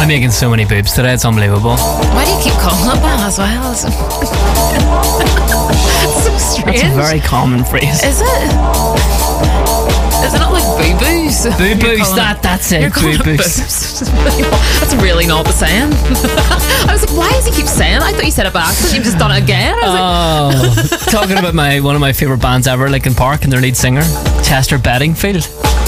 making so many boobs today, it's unbelievable. Why do you keep calling it that as well? It's so strange. That's a very common phrase. Is it? Is it not like boo-boos? Boo-boos, that's it. You're calling it Boo-boos. boobs. That's really not the saying. I was like, why does he keep saying it? I thought you said it by accident. You've just done it again. I was like, Talking about one of my favourite bands ever, Linkin Park, and their lead singer, Chester Bedingfield.